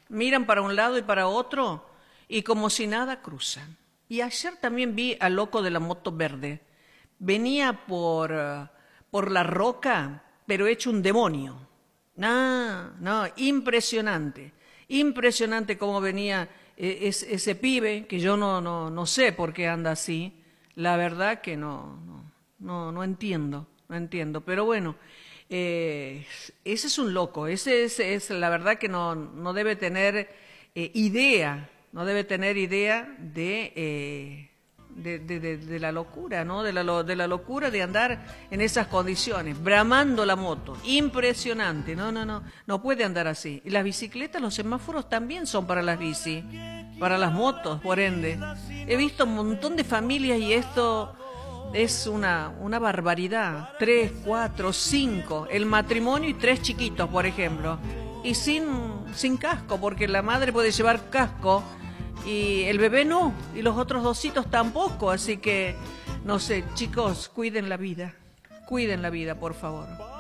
miran para un lado y para otro y como si nada cruzan. Y ayer también vi al loco de la moto verde. Venía por la roca, pero hecho un demonio. No, impresionante. Impresionante cómo venía ese pibe, que yo no sé por qué anda así. La verdad que no entiendo, no entiendo. Pero bueno, ese es un loco, ese es la verdad que no debe tener idea, no debe tener idea de la locura, ¿no? De la locura de andar en esas condiciones, bramando la moto, impresionante, no puede andar así. Y las bicicletas, los semáforos también son para las bici, para las motos, por ende. He visto un montón de familias y esto es una barbaridad. 3, 4, 5, el matrimonio y 3 chiquitos, por ejemplo. Y sin casco, porque la madre puede llevar casco y el bebé no, y los otros dositos tampoco. Así que, no sé, chicos, cuiden la vida, por favor.